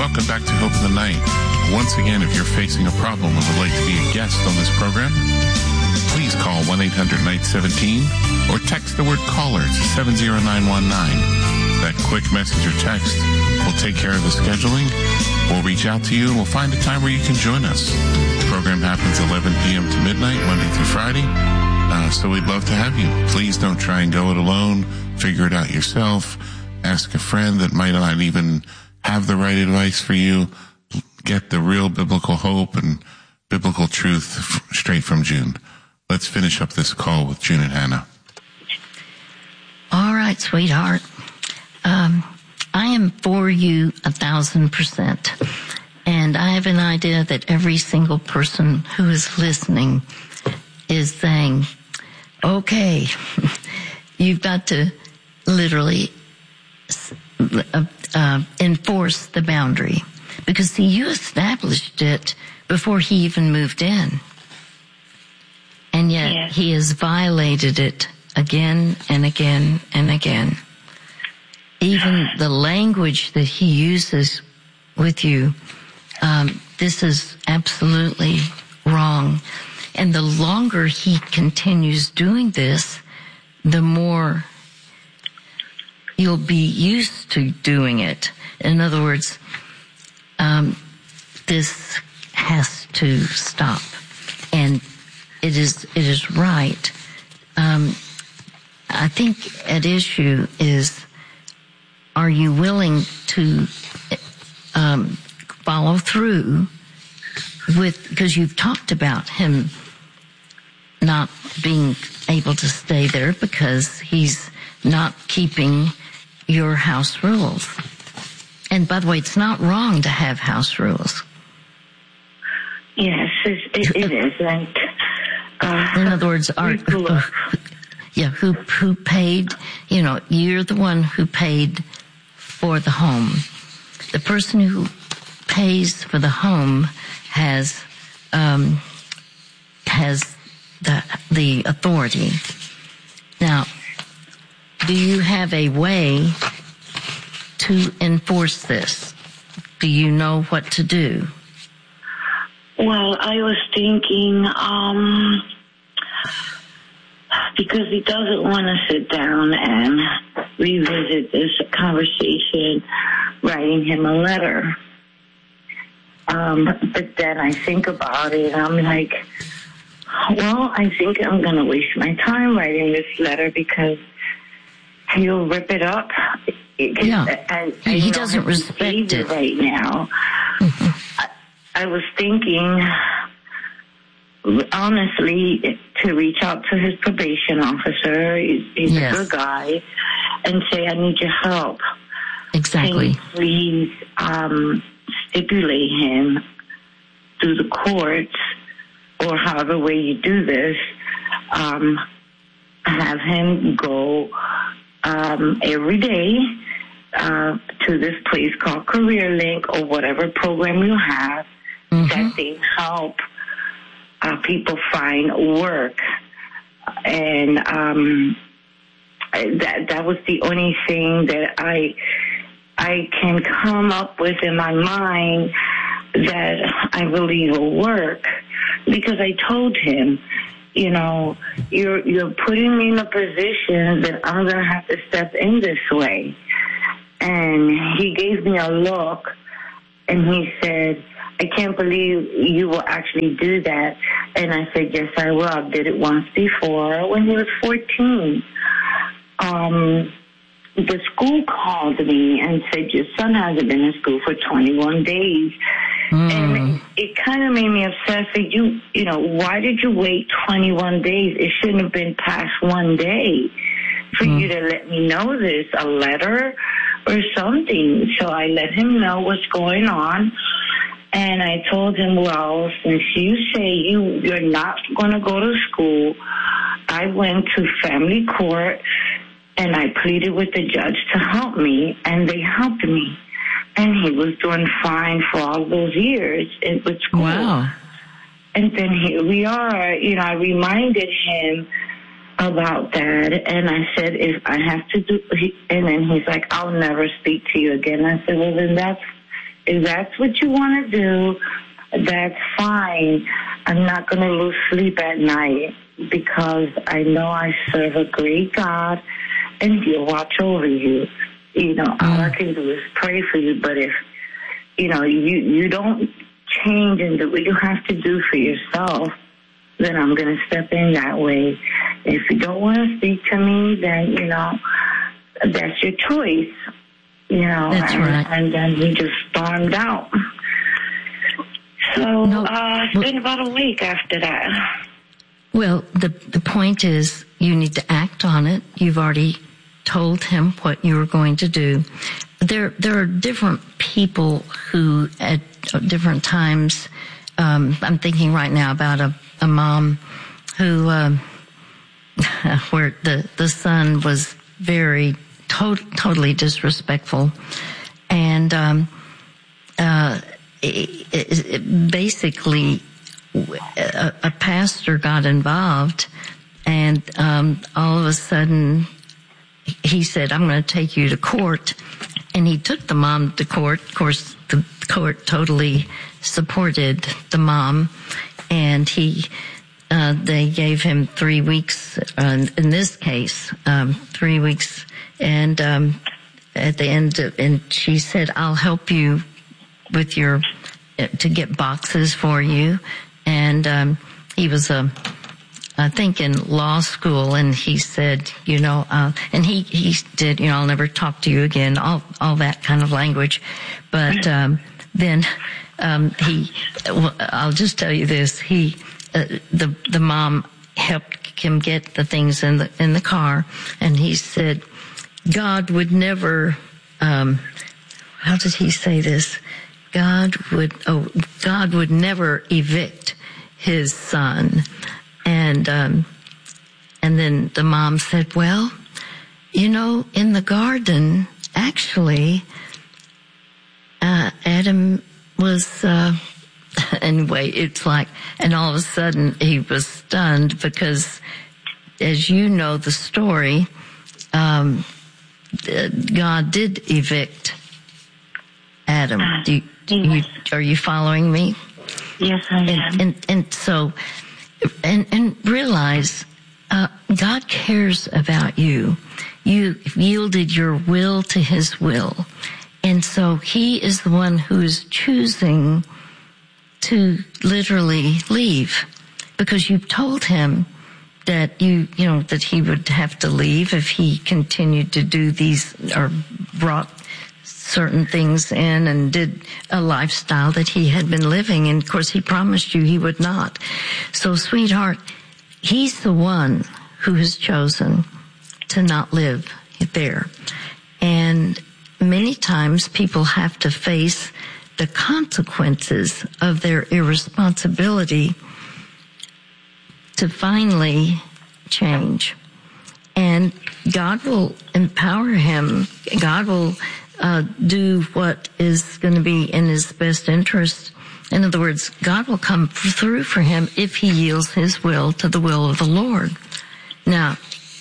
welcome back to Hope in the Night. Once again, if you're facing a problem and would like to be a guest on this program, please call 1-800-NIGHT-17 or text the word caller to 70919. That quick message or text will take care of the scheduling. We'll reach out to you and we'll find a time where you can join us. The program happens 11 p.m. to midnight, Monday through Friday. So we'd love to have you. Please don't try and go it alone. Figure it out yourself. Ask a friend that might not even have the right advice for you. Get the real biblical hope and biblical truth straight from June. Let's finish up this call with June and Hannah. All right, sweetheart. I am for you 1,000%. And I have an idea that every single person who is listening is saying, okay, you've got to literally enforce the boundary. Because, see, you established it before he even moved in. And yet he has violated it again and again and again. Even the language that he uses with you, this is absolutely wrong. And the longer he continues doing this, the more you'll be used to doing it. In other words, this has to stop. And it is right. I think at issue is, are you willing to follow through with, because you've talked about him not being able to stay there because he's not keeping your house rules. And by the way, it's not wrong to have house rules. Yes, it isn't. In other words, who paid, you're the one who paid for the home. The person who pays for the home has the authority. Now, do you have a way to enforce this? Do you know what to do? Well, I was thinking, because he doesn't want to sit down and revisit this conversation, writing him a letter. But then I think about it, and I'm like, well, I think I'm going to waste my time writing this letter because he'll rip it up. He doesn't respect it right now. Mm-hmm. I was thinking, honestly, to reach out to his probation officer. He's a good guy, and say, I need your help. Exactly. Can you please stipulate him through the courts, or however way you do this, have him go every day to this place called Career Link, or whatever program you have, that they help people find work. And that was the only thing that I can come up with in my mind that I believe will work, because I told him, you're putting me in a position that I'm going to have to step in this way. And he gave me a look, and he said, I can't believe you will actually do that. And I said, yes, I will. I did it once before when he was 14. The school called me and said, your son hasn't been in school for 21 days. And it kind of made me upset. Said, why did you wait 21 days? It shouldn't have been past one day for you to let me know this, a letter or something. So I let him know what's going on. And I told him, well, since you say you're not going to go to school, I went to family court and I pleaded with the judge to help me, and they helped me. And he was doing fine for all those years with school. Wow. And then here we are. I reminded him about that, and I said, if I have to do, and then he's like, I'll never speak to you again. I said, well, then that's if that's what you want to do, that's fine. I'm not going to lose sleep at night because I know I serve a great God and He'll watch over you. You know, all I can do is pray for you. But if, you know, you don't change and do what you have to do for yourself, then I'm going to step in that way. If you don't want to speak to me, then, you know, that's your choice. You know, that's right. And then he just stormed out. So it's been about a week after that. Well, the point is you need to act on it. You've already told him what you were going to do. There are different people who at different times, I'm thinking right now about a mom who, where the son was very totally disrespectful, and basically a pastor got involved, and all of a sudden he said, "I'm going to take you to court," and he took the mom to court. Of course, the court totally supported the mom, and they gave him 3 weeks. In this case, 3 weeks, and at the end, and she said, "I'll help you with to get boxes for you." And he was I think in law school, and he said, you know, and he did, you know, "I'll never talk to you again," all that kind of language. But then I'll just tell you this: the mom helped him get the things in the car, and he said, God would never. How did he say this? God would never evict his son. And then the mom said, "Well, you know, in the garden, actually, Adam was, anyway, it's like," and all of a sudden he was stunned because, as you know the story, God did evict Adam. Are you following me? Yes, I am. And so, and realize, God cares about you. You yielded your will to His will. And so He is the one who is choosing to literally leave, because you've told Him that you know, that He would have to leave if He continued to do these or brought certain things in and did a lifestyle that He had been living. And of course He promised you He would not. So sweetheart, He's the one who has chosen to not live there. And many times people have to face the consequences of their irresponsibility to finally change. And God will empower him. God will do what is going to be in his best interest. In other words, God will come through for him if he yields his will to the will of the Lord. Now,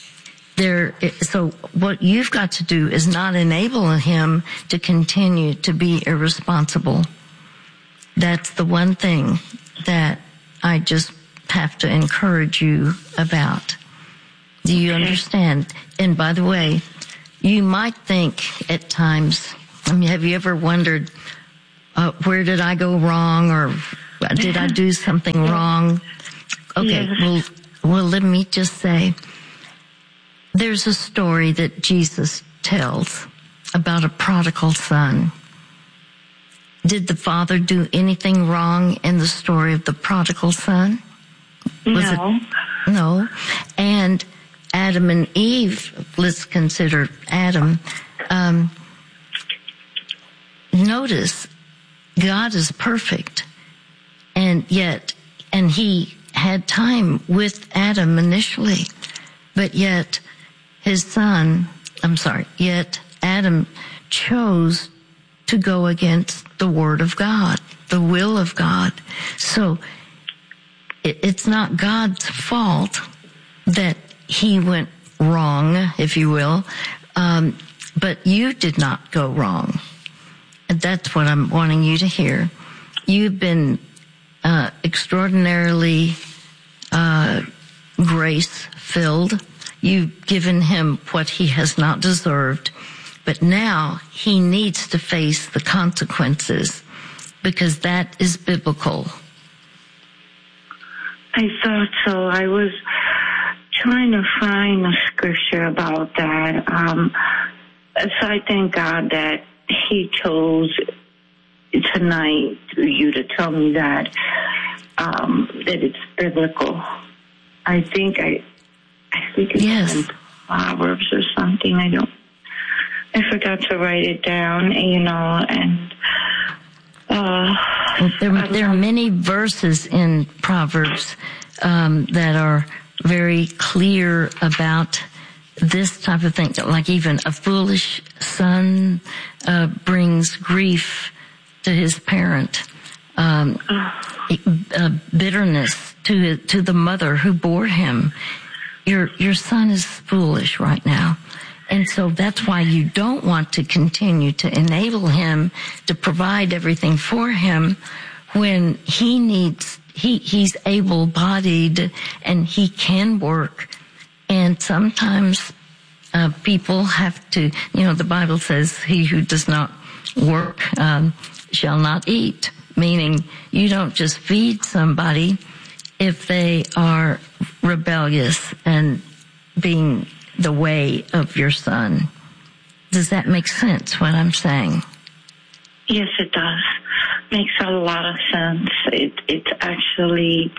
so what you've got to do is not enable him to continue to be irresponsible. That's the one thing that I just have to encourage you about. Do you understand? And by the way, you might think at times, I mean, have you ever wondered, where did I go wrong, or did I do something wrong? Okay, well, let me just say, there's a story that Jesus tells about a prodigal son. Did the father do anything wrong in the story of the prodigal son? No. And Adam and Eve, let's consider Adam. Notice, God is perfect, and he had time with Adam initially, but yet Adam chose to go against the word of God, the will of God. So it's not God's fault that he went wrong, if you will, but you did not go wrong. that's what I'm wanting you to hear. You've been extraordinarily grace-filled. You've given him what he has not deserved, but now he needs to face the consequences, because that is biblical. I thought so. I was trying to find a scripture about that. So I thank God that he chose tonight through you to tell me that it's biblical. I think it's in Proverbs or something. I forgot to write it down, and there are many verses in Proverbs that are very clear about this type of thing. Like even a foolish son brings grief to his parent, bitterness to the mother who bore him. Your son is foolish right now. And so that's why you don't want to continue to enable him to provide everything for him when he's able-bodied and he can work. And sometimes people have to, the Bible says, he who does not work shall not eat, meaning you don't just feed somebody if they are rebellious and being the way of your son. Does that make sense, what I'm saying? Yes, it does. Makes a lot of sense. It's actually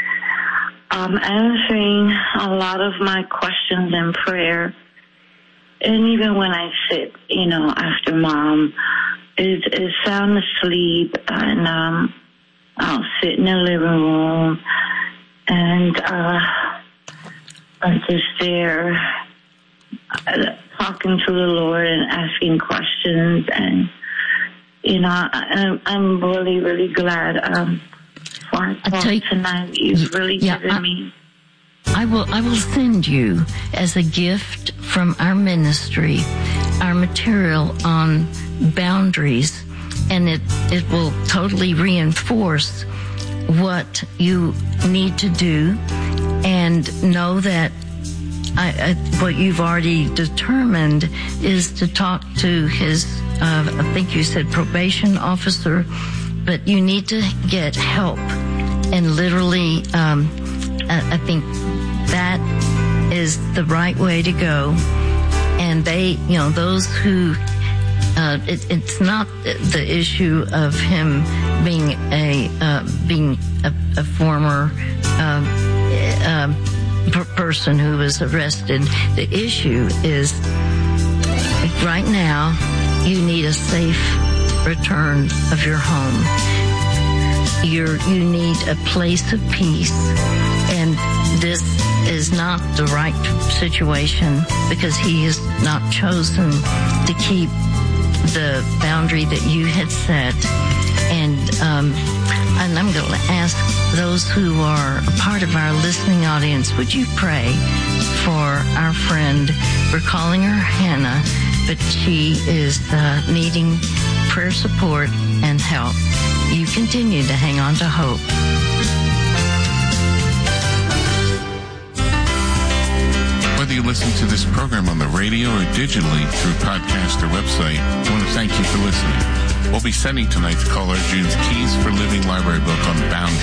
answering a lot of my questions in prayer. And even when I sit, after Mom is sound asleep, and I'll sit in the living room, and I'm just there talking to the Lord and asking questions, and I'm really, really glad for our talk tonight. You've really given me. I will send you as a gift from our ministry our material on boundaries, and it will totally reinforce what you need to do, and know that what you've already determined is to talk to his, I think you said probation officer, but you need to get help. And literally, I think that is the right way to go. And they, those who, it's not the issue of him being a former person who was arrested. The issue is right now you need a safe return of your home. You need a place of peace, and this is not the right situation because he has not chosen to keep the boundary that you had set. And I'm going to ask those who are a part of our listening audience, would you pray for our friend? We're calling her Hannah, but she is needing prayer support and help. You continue to hang on to hope. Whether you listen to this program on the radio or digitally through podcast or website, I want to thank you for listening. We'll be sending tonight's caller June's Keys for Living library book on boundaries.